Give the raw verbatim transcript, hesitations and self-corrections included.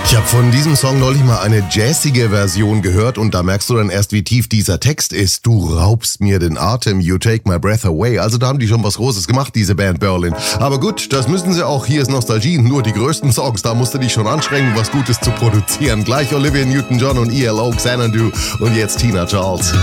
Ich habe von diesem Song neulich mal eine jazzige Version gehört und da merkst du dann erst, wie tief dieser Text ist. Du raubst mir den Atem, you take my breath away. Also da haben die schon was Großes gemacht, diese Band Berlin. Aber gut, das müssen sie auch. Hier ist Nostalgie, nur die größten Songs. Da musst du dich schon anstrengen, was Gutes zu produzieren. Gleich Olivia Newton-John und E L O, Xanadu und jetzt Tina Charles.